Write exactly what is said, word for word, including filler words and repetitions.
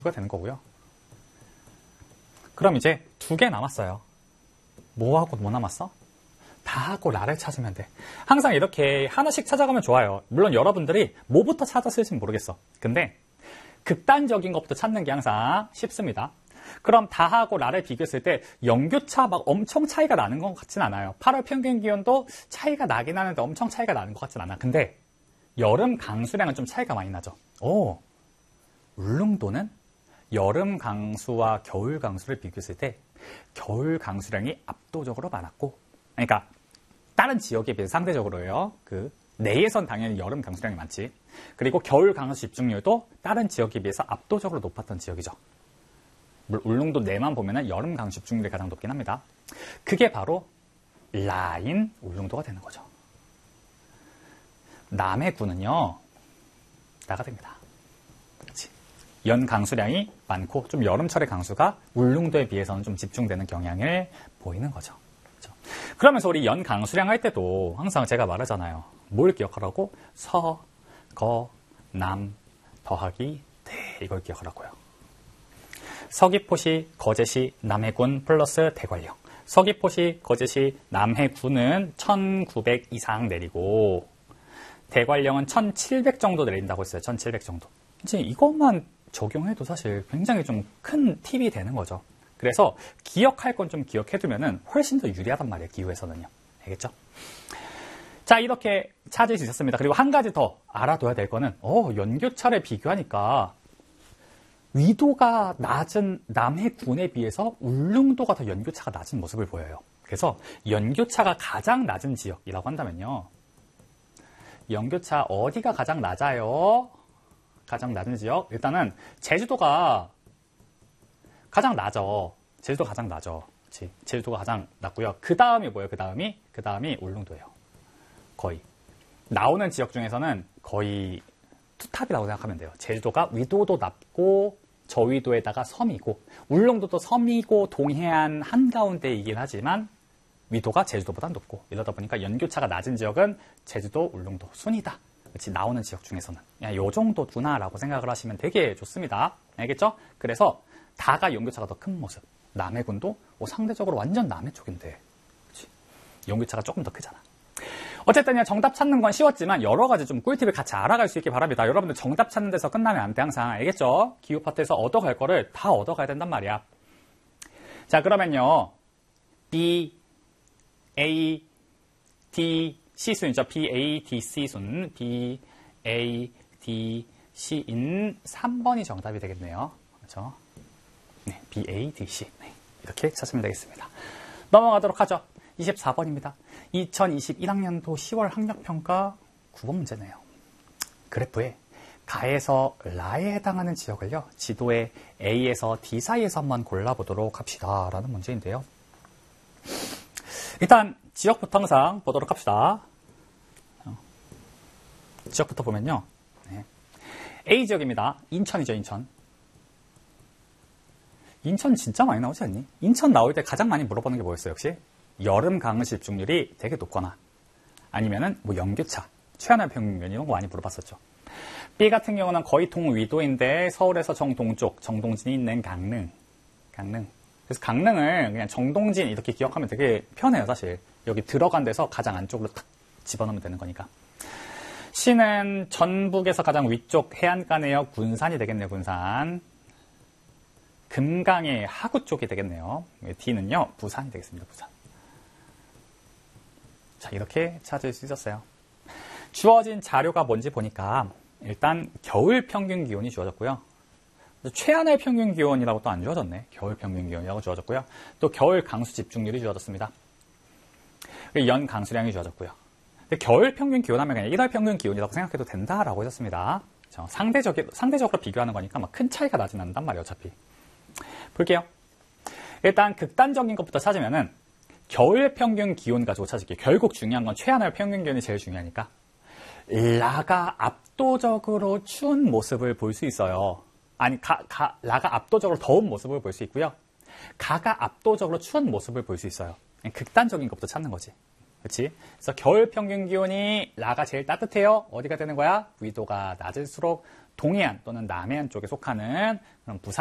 가 되는 거고요. 그럼 이제 두 개 남았어요. 뭐하고 뭐 남았어? 다하고 라를 찾으면 돼. 항상 이렇게 하나씩 찾아가면 좋아요. 물론 여러분들이 뭐부터 찾았을지는 모르겠어. 근데 극단적인 것부터 찾는 게 항상 쉽습니다. 그럼 다하고 라를 비교했을 때 연교차 막 엄청 차이가 나는 것 같진 않아요. 팔월 평균 기온도 차이가 나긴 하는데 엄청 차이가 나는 것 같진 않아. 근데 여름 강수량은 좀 차이가 많이 나죠. 오, 울릉도는 여름 강수와 겨울 강수를 비교했을 때 겨울 강수량이 압도적으로 많았고, 그러니까 다른 지역에 비해 상대적으로요. 그 내에선 당연히 여름 강수량이 많지. 그리고 겨울 강수 집중률도 다른 지역에 비해서 압도적으로 높았던 지역이죠. 울릉도 내만 보면은 여름 강수 집중률이 가장 높긴 합니다. 그게 바로 라인 울릉도가 되는 거죠. 남해군은요, 나가 됩니다. 그렇지. 연 강수량이 많고 좀 여름철의 강수가 울릉도에 비해서는 좀 집중되는 경향을 보이는 거죠. 그렇죠? 그러면서 우리 연 강수량 할 때도 항상 제가 말하잖아요. 뭘 기억하라고? 서, 거, 남, 더하기 대, 이걸 기억하라고요. 서귀포시, 거제시, 남해군 플러스 대관령. 서귀포시, 거제시, 남해군은 천구백 이상 내리고 대관령은 천칠백 정도 내린다고 했어요. 천칠백 정도. 이제 이것만 적용해도 사실 굉장히 좀 큰 팁이 되는 거죠. 그래서 기억할 건 좀 기억해두면은 훨씬 더 유리하단 말이에요. 기후에서는요. 알겠죠? 자, 이렇게 찾을 수 있었습니다. 그리고 한 가지 더 알아둬야 될 거는 어, 연교차를 비교하니까 위도가 낮은 남해군에 비해서 울릉도가 더 연교차가 낮은 모습을 보여요. 그래서 연교차가 가장 낮은 지역이라고 한다면요. 연교차 어디가 가장 낮아요? 가장 낮은 지역? 일단은 제주도가 가장 낮죠. 제주도 가장 낮죠. 그치? 제주도가 가장 낮고요. 그 다음이 뭐예요? 그 다음이? 그 다음이 울릉도예요. 거의. 나오는 지역 중에서는 거의 투탑이라고 생각하면 돼요. 제주도가 위도도 낮고 저위도에다가 섬이고 울릉도도 섬이고 동해안 한가운데이긴 하지만 위도가 제주도보다 높고 이러다 보니까 연교차가 낮은 지역은 제주도, 울릉도 순이다. 그렇지, 나오는 지역 중에서는 야, 요 정도구나라고 생각을 하시면 되게 좋습니다. 알겠죠? 그래서 다가 연교차가 더 큰 모습. 남해군도 어, 상대적으로 완전 남해 쪽인데 그렇지? 연교차가 조금 더 크잖아. 어쨌든 정답 찾는 건 쉬웠지만 여러 가지 좀 꿀팁을 같이 알아갈 수 있게 바랍니다. 여러분들 정답 찾는 데서 끝나면 안 돼. 항상 알겠죠? 기후 파트에서 얻어갈 거를 다 얻어가야 된단 말이야. 자, 그러면요. B, A, D, C 순이죠. B, A, D, C 순. B, A, D, C인 삼 번이 정답이 되겠네요. 그렇죠? 네, B, A, D, C. 네, 이렇게 찾으면 되겠습니다. 넘어가도록 하죠. 이십사 번입니다. 이천이십일 학년도 시월 학력평가 구 번 문제네요. 그래프에 가에서 라에 해당하는 지역을요. 지도의 A에서 D 사이에서만 골라보도록 합시다. 라는 문제인데요. 일단 지역부터 항상 보도록 합시다. 지역부터 보면요. 네. A 지역입니다. 인천이죠. 인천. 인천 진짜 많이 나오지 않니? 인천 나올 때 가장 많이 물어보는 게 뭐였어요? 역시 여름 강수 집중률이 되게 높거나 아니면은 뭐 연교차, 최하늘 평균 이런 거 많이 물어봤었죠. B 같은 경우는 거의 동위도인데 서울에서 정동쪽, 정동진이 있는 강릉. 강릉. 그래서 강릉을 그냥 정동진 이렇게 기억하면 되게 편해요, 사실. 여기 들어간 데서 가장 안쪽으로 탁 집어넣으면 되는 거니까. C는 전북에서 가장 위쪽 해안가네요. 군산이 되겠네요, 군산. 금강의 하구 쪽이 되겠네요. D는요, 부산이 되겠습니다, 부산. 자, 이렇게 찾을 수 있었어요. 주어진 자료가 뭔지 보니까 일단 겨울 평균 기온이 주어졌고요. 최하늘 평균 기온이라고 또 안 주어졌네. 겨울 평균 기온이라고 주어졌고요. 또 겨울 강수 집중률이 주어졌습니다. 연 강수량이 주어졌고요. 겨울 평균 기온 하면 그냥 일월 평균 기온이라고 생각해도 된다라고 했었습니다. 상대적, 상대적으로 비교하는 거니까 막 큰 차이가 나진 않는단 말이에요, 어차피. 볼게요. 일단 극단적인 것부터 찾으면은 겨울 평균 기온 가지고 찾을게요. 결국 중요한 건 최하늘 평균 기온이 제일 중요하니까. 라가 압도적으로 추운 모습을 볼 수 있어요. 아니, 가, 가, 라가 압도적으로 더운 모습을 볼 수 있고요. 가가 압도적으로 추운 모습을 볼 수 있어요. 극단적인 것부터 찾는 거지. 그렇지? 그래서 겨울 평균 기온이 라가 제일 따뜻해요. 어디가 되는 거야? 위도가 낮을수록 동해안 또는 남해안 쪽에 속하는 그런 부산